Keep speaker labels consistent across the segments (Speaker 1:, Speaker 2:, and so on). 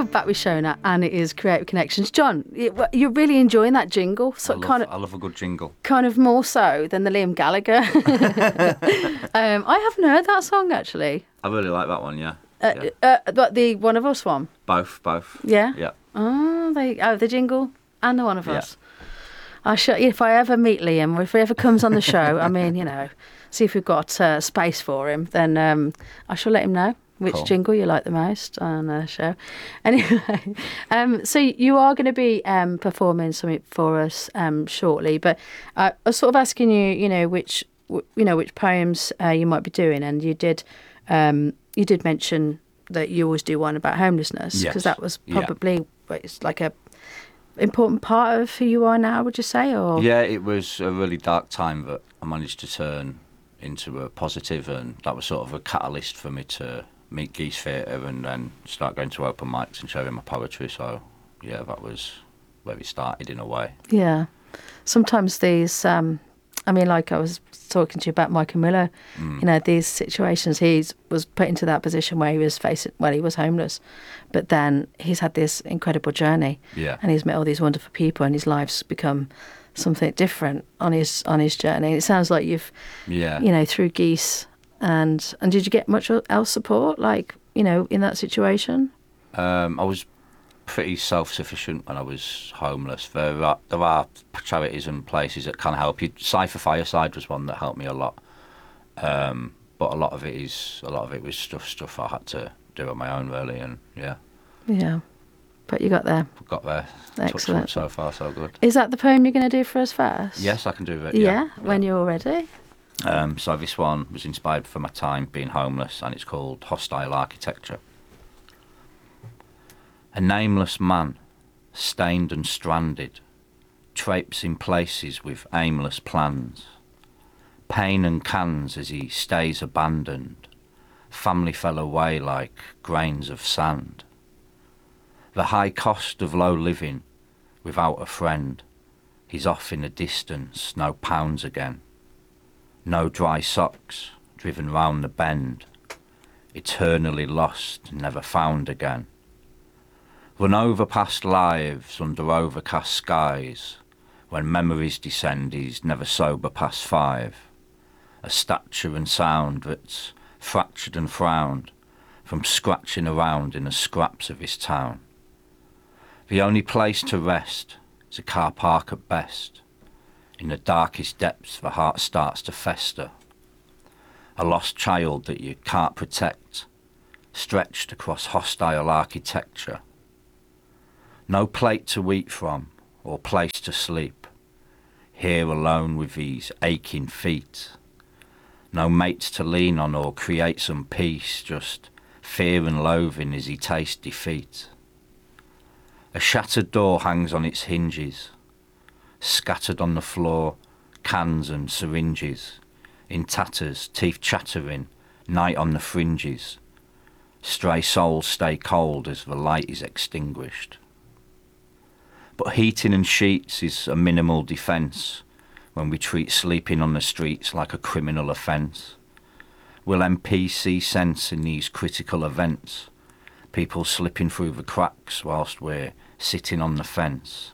Speaker 1: back with Shona, and it is Creative Connections. John, you're really enjoying that jingle. So
Speaker 2: I love a good jingle.
Speaker 1: Kind of more so than the Liam Gallagher. I haven't heard that song actually.
Speaker 2: I really like that one. Yeah.
Speaker 1: But the One of Us one.
Speaker 2: Both.
Speaker 1: Yeah.
Speaker 2: Yeah.
Speaker 1: Oh, the jingle and the One of Us. If I ever meet Liam, or if he ever comes on the show, I mean, see if we've got space for him, then I shall let him know which jingle you like the most on the show. Anyway, so you are going to be performing something for us shortly, but I was sort of asking you, which poems you might be doing, and you did mention that you always do one about homelessness, because that was probably it's like a important part of who you are now, would you say? Or
Speaker 2: yeah, it was a really dark time that I managed to turn into a positive, and that was sort of a catalyst for me to meet Geese Theatre and then start going to open mics and showing my poetry. So yeah, that was where it started in a way.
Speaker 1: Yeah, sometimes these like I was talking to you about Michael Miller, these situations, he was put into that position where he was he was homeless, but then he's had this incredible journey, and he's met all these wonderful people, and his life's become something different on his journey. It sounds like you've, through Geese, and did you get much else support, in that situation?
Speaker 2: I was pretty self-sufficient when I was homeless. There are charities and places that can help you. Cypher Fireside was one that helped me a lot, but a lot of it was stuff I had to do on my own, really, and yeah. But you got there.
Speaker 1: Excellent.
Speaker 2: So far, so good.
Speaker 1: Is that the poem you're going to do for us first?
Speaker 2: Yes, I can do it.
Speaker 1: Yeah, when you're ready.
Speaker 2: So this one was inspired from my time being homeless, and it's called Hostile Architecture. A nameless man, stained and stranded, traipsing places with aimless plans. Pain and cans as he stays abandoned, family fell away like grains of sand. The high cost of low living, without a friend, he's off in the distance, no pounds again. No dry socks, driven round the bend, eternally lost, never found again. Run over past lives under overcast skies, when memories descend he's never sober past 5. A stature and sound that's fractured and frowned, from scratching around in the scraps of his town. The only place to rest is a car park at best. In the darkest depths the heart starts to fester. A lost child that you can't protect, stretched across hostile architecture. No plate to eat from, or place to sleep, here alone with these aching feet. No mates to lean on or create some peace, just fear and loathing as he tastes defeat. A shattered door hangs on its hinges, scattered on the floor, cans and syringes, in tatters, teeth chattering, night on the fringes. Stray souls stay cold as the light is extinguished. But heating and sheets is a minimal defence when we treat sleeping on the streets like a criminal offence. Will MP see sense in these critical events? People slipping through the cracks whilst we're sitting on the fence.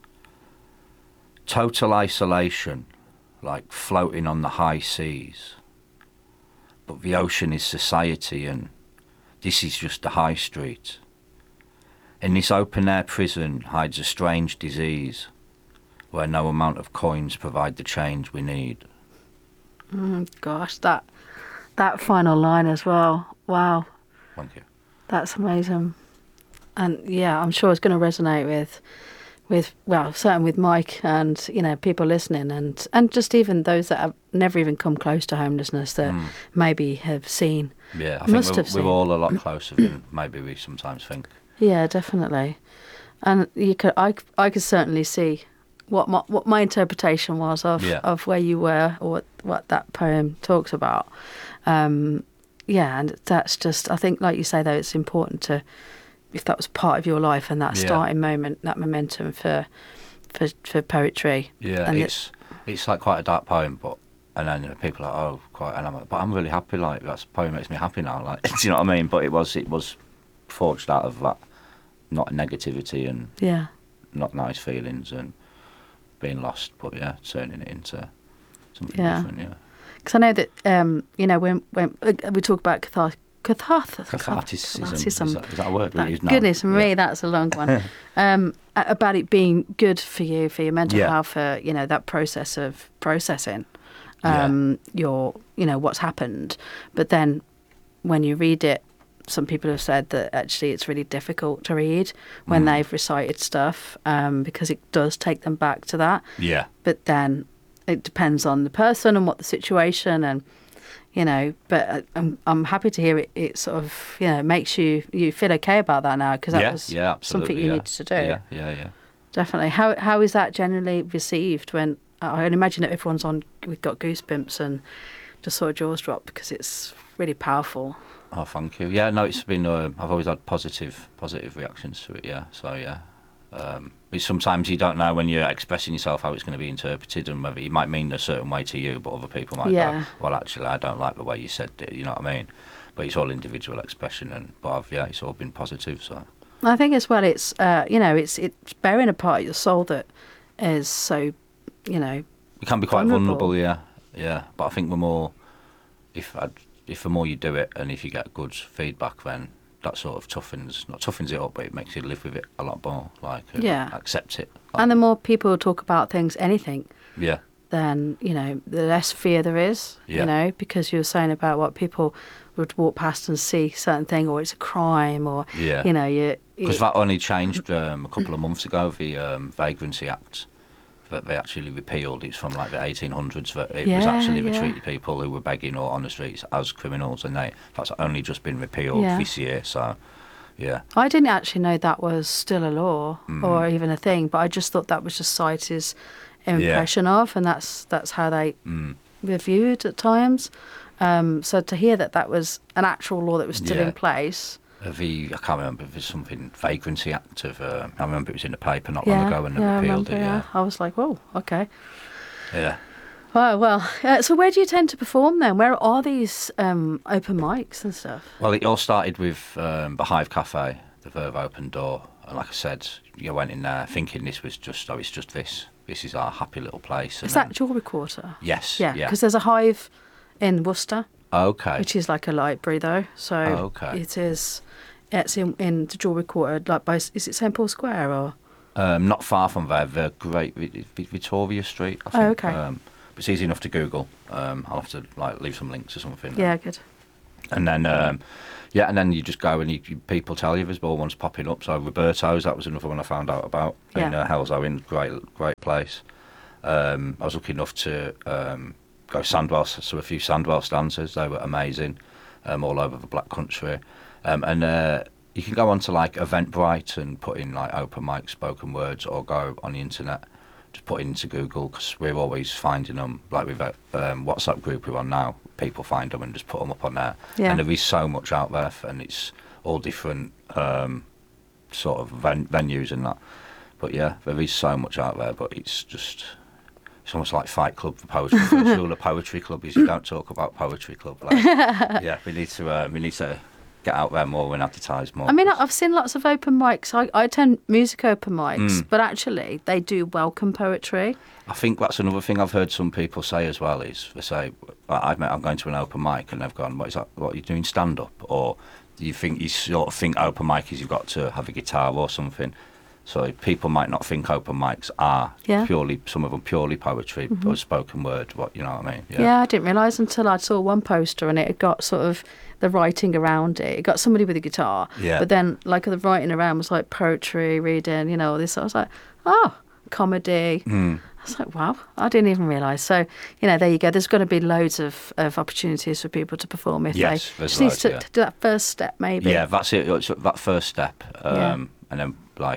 Speaker 2: Total isolation, like floating on the high seas. But the ocean is society, and this is just a high street. In this open-air prison hides a strange disease, where no amount of coins provide the change we need.
Speaker 1: Gosh, that final line as well. Wow.
Speaker 2: Thank you.
Speaker 1: That's amazing. And yeah, I'm sure it's going to resonate with certainly with Mike and, people listening, and just even those that have never even come close to homelessness that maybe have seen.
Speaker 2: Yeah, I think we're all a lot closer than maybe we sometimes think.
Speaker 1: Yeah, definitely. And I could certainly see what my interpretation was of where you were, or what that poem talks about. And that's just, I think, like you say, though, it's important to, if that was part of your life and that starting moment, that momentum for poetry.
Speaker 2: Yeah, and it's like quite a dark poem, and then people are like, oh, quite, and I'm like, but I'm really happy. Like, that poem makes me happy now. Like, do you know what I mean? But it was forged out of that not negativity and
Speaker 1: Yeah.
Speaker 2: not nice feelings and being lost, but yeah, turning it into something
Speaker 1: Yeah.
Speaker 2: different. Yeah.
Speaker 1: Because I know that when we talk about
Speaker 2: Catharticism. Is that a word we use now?
Speaker 1: Goodness me,
Speaker 2: Yeah.
Speaker 1: that's a long one. About it being good for you, for your mental
Speaker 2: Yeah.
Speaker 1: health, for that process of processing
Speaker 2: Yeah.
Speaker 1: your what's happened. But then when you read it, some people have said that actually it's really difficult to read when they've recited stuff because it does take them back to that.
Speaker 2: Yeah.
Speaker 1: But then it depends on the person and what the situation and but I'm happy to hear it sort of makes you feel okay about that now, because that was something you needed to do.
Speaker 2: Yeah.
Speaker 1: Definitely. How is that generally received when I imagine that we've got goosebumps and just sort of jaws drop because it's really powerful.
Speaker 2: Oh, thank you. Yeah, no, it's been. I've always had positive reactions to it. Yeah, so yeah. But sometimes you don't know when you're expressing yourself how it's going to be interpreted, and whether it might mean a certain way to you, but other people might go, well, actually, I don't like the way you said it. You know what I mean? But it's all individual expression, but it's all been positive. So
Speaker 1: I think as well, it's it's bearing a part of your soul that is so it
Speaker 2: can be quite vulnerable. Yeah. But I think the more if the more you do it, and if you get good feedback, then that sort of toughens it up, but it makes you live with it a lot more, accept it.
Speaker 1: And the more people talk about things, anything,
Speaker 2: yeah,
Speaker 1: then the less fear there is. Because you were saying about what people would walk past and see certain thing, or it's a crime, or
Speaker 2: because that only changed a couple of months ago, the Vagrancy Act that they actually repealed. It's from like the 1800s that it was actually they treated people who were begging or on the streets as criminals, and that's only just been repealed this year. So yeah,
Speaker 1: I didn't actually know that was still a law or even a thing, but I just thought that was just society's impression of, and that's how they were viewed at times. So to hear that was an actual law that was still in place.
Speaker 2: I can't remember if there's something, Vagrancy Act of, I remember it was in the paper not long ago and they repealed it. Yeah,
Speaker 1: I was like, whoa, okay.
Speaker 2: Yeah.
Speaker 1: Oh, well, so where do you tend to perform then? Where are these open mics and stuff?
Speaker 2: Well, it all started with the Hive Cafe, the Verve Open Door. And like I said, you went in there thinking this was just, it's just this. This is our happy little place.
Speaker 1: Is that Jewellery Quarter?
Speaker 2: Yes.
Speaker 1: Yeah, because there's a Hive in Worcester.
Speaker 2: Okay.
Speaker 1: Which is like a library though. So it is, it's in the Jewellery Quarter, like by, is it St Paul Square or?
Speaker 2: Not far from there, the Great Victoria Street, I think.
Speaker 1: Oh, okay.
Speaker 2: It's easy enough to Google. I'll have to leave some links or something.
Speaker 1: Yeah, good.
Speaker 2: And then, and then you just go and people tell you there's more ones popping up. So Roberto's, that was another one I found out about in Hell's Owen, great place. I was lucky enough to go Sandwell, so a few Sandwell dancers. They were amazing, all over the Black Country. And you can go on to like Eventbrite and put in like open mic spoken words, or go on the internet. Just put it into Google, because we're always finding them. Like with that WhatsApp group we're on now, people find them and just put them up on there. Yeah. And there is so much out there, and it's all different sort of venues and that. But yeah, there is so much out there, but it's almost like Fight Club for poetry. The first rule of Poetry Club is you don't talk about Poetry Club. We need to get out there more and advertise more.
Speaker 1: I mean, I've seen lots of open mics. I attend music open mics, but actually they do welcome poetry.
Speaker 2: I think that's another thing I've heard some people say as well, is they say, I'm going to an open mic, and they've gone, what is that, what are you doing, stand-up? Or do you sort of think open mic is you've got to have a guitar or something? So people might not think open mics are purely, some of them purely poetry or spoken word, you know what I mean?
Speaker 1: Yeah, I didn't realise until I saw one poster and it had got sort of the writing around it. It got somebody with a guitar, but then like the writing around was like poetry, reading, all this. I was like, oh, comedy. I was like, wow, I didn't even realise. So, there you go. There's going to be loads of opportunities for people to perform if they just need to do that first step, maybe.
Speaker 2: Yeah, that's it. It's that first step. And then,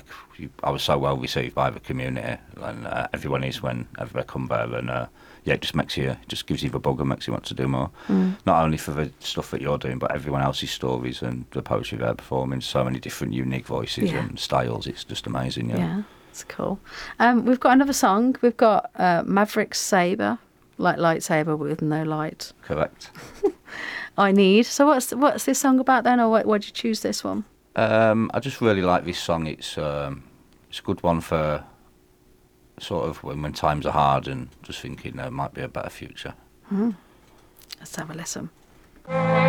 Speaker 2: I was so well received by the community, and everyone is whenever they come there, and it just gives you the bug and makes you want to do more. Not only for the stuff that you're doing, but everyone else's stories and the poetry they're performing. So many different unique voices and styles. It's just amazing. Yeah,
Speaker 1: it's cool. We've got another song. We've got Maverick Sabre, like lightsaber with no light.
Speaker 2: Correct.
Speaker 1: I Need. So what's this song about then, or why did you choose this one?
Speaker 2: I just really like this song. It's a good one for sort of when times are hard and just thinking there might be a better future.
Speaker 1: Let's have a listen.